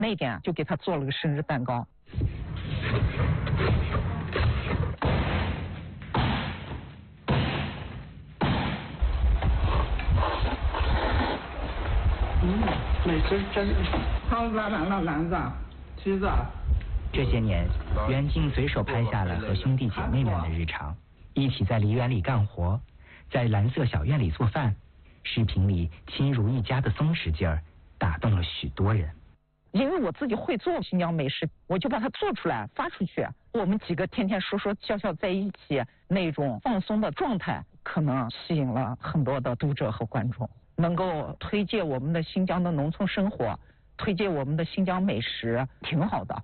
那天就给他做了个生日蛋糕。 美食真好，篮子、橘子。 这些年，袁静随手拍下了和兄弟姐妹们的日常，一起在梨园里干活，在蓝色小院里做饭。视频里亲如一家的松弛劲儿，打动了许多人。 因为我自己会做新疆美食，我就把它做出来发出去。我们几个天天说说笑笑在一起，那种放松的状态，可能吸引了很多的读者和观众。能够推荐我们的新疆的农村生活，推荐我们的新疆美食，挺好的。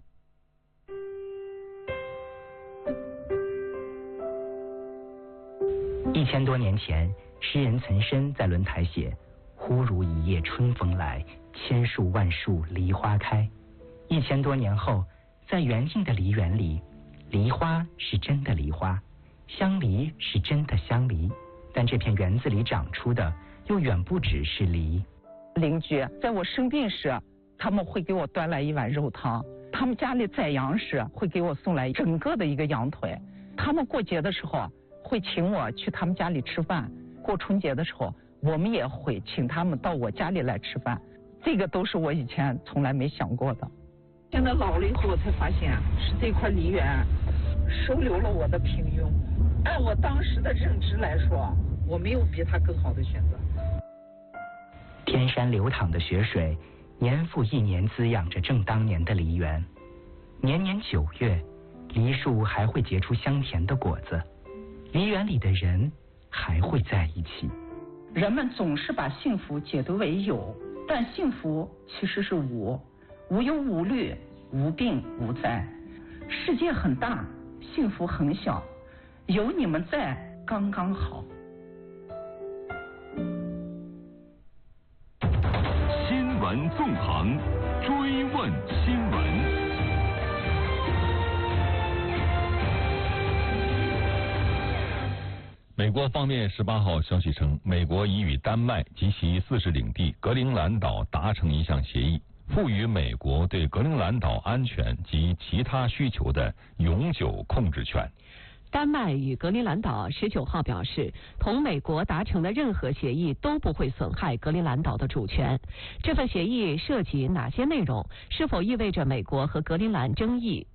1000多年前，诗人岑参在轮台写：“忽如一夜春风来，千树万树梨花开。”1000多年后，在袁静的梨园里，梨花是真的梨花，香梨是真的香梨，但这片园子里长出的又远不只是梨。 邻居在我生病时，他们会给我端来一碗肉汤；他们家里宰羊时，会给我送来整个的一个羊腿；他们过节的时候会请我去他们家里吃饭；过春节的时候，我们也会请他们到我家里来吃饭。这个都是我以前从来没想过的。现在老了以后，我才发现是这块梨园收留了我的平庸。按我当时的认知来说，我没有比他更好的选择。 天山流淌的雪水，年复一年滋养着正当年的梨园。年年9月，梨树还会结出香甜的果子，梨园里的人还会在一起。 人们总是把幸福解读为有，但幸福其实是无，无忧无虑，无病无灾。世界很大，幸福很小，有你们在刚刚好。 新闻纵横，追问新闻。美国方面18号消息称，美国已与丹麦及其自治领地格陵兰岛达成一项协议，赋予美国对格陵兰岛安全及其他需求的永久控制权。 丹麦与格陵兰岛19号表示，同美国达成的任何协议都不会损害格陵兰岛的主权。这份协议涉及哪些内容？是否意味着美国与格陵兰争议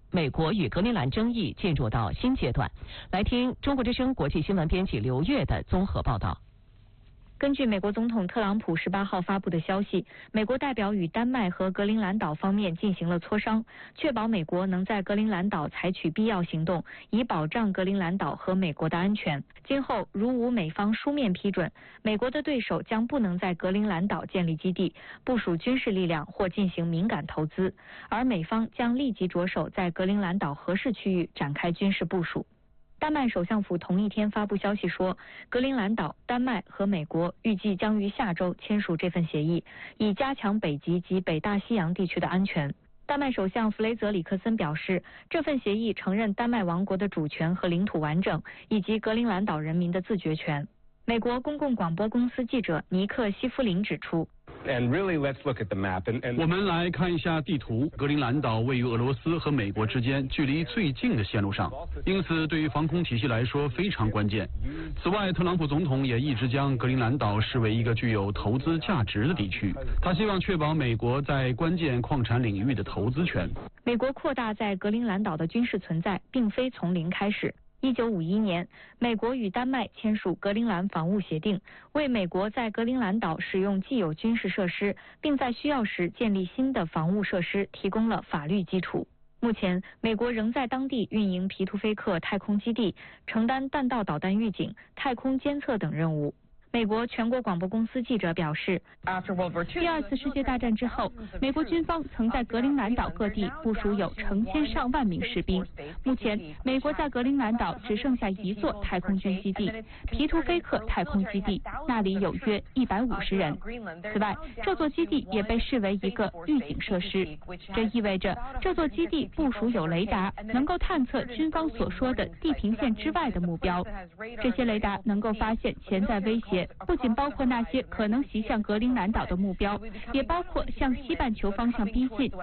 进入到新阶段？来听中国之声国际新闻编辑刘越的综合报道。 根据美国总统特朗普18号发布的消息，美国代表与丹麦和格陵兰岛方面进行了磋商，确保美国能在格陵兰岛采取必要行动，以保障格陵兰岛和美国的安全。今后如无美方书面批准，美国的对手将不能在格陵兰岛建立基地、部署军事力量或进行敏感投资，而美方将立即着手在格陵兰岛合适区域展开军事部署。丹麦首相府同一天发布消息说，格陵兰岛、丹麦和美国预计将于下周签署这份协议，以加强北极及北大西洋地区的安全。丹麦首相弗雷泽里克森表示，这份协议承认丹麦王国的主权和领土完整，以及格陵兰岛人民的自决权。美国公共广播公司记者尼克·西夫林指出， 我们来看一下地图，格陵兰岛位于俄罗斯和美国之间距离最近的线路上，因此对于防空体系来说非常关键。此外，特朗普总统也一直将格陵兰岛视为一个具有投资价值的地区，他希望确保美国在关键矿产领域的投资权。 美国扩大在格陵兰岛的军事存在，并非从零开始。1951年，美国与丹麦签署格陵兰防务协定，为美国在格陵兰岛使用既有军事设施，并在需要时建立新的防务设施提供了法律基础。目前，美国仍在当地运营皮图菲克太空基地，承担弹道导弹预警、太空监测等任务。美国全国广播公司记者表示， 第二次世界大战之后，美国军方曾在格陵兰岛各地部署有成千上万名士兵。目前，美国在格陵兰岛只剩下一座太空军基地——皮图菲克太空基地，那里有约150人。此外，这座基地也被视为一个预警设施，这意味着这座基地部署有雷达，能够探测军方所说的地平线之外的目标。这些雷达能够发现潜在威胁点不仅包括那些可能袭向格陵兰岛的目标，也包括向西半球方向逼近